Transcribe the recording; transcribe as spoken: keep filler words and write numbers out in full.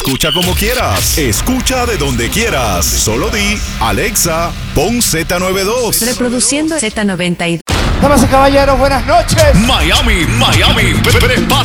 escucha como quieras. Escucha de donde quieras. Solo di, Alexa, pon Z noventa y dos. Reproduciendo Z noventa y dos. Damas y caballeros, buenas noches. Miami, Miami, prepara.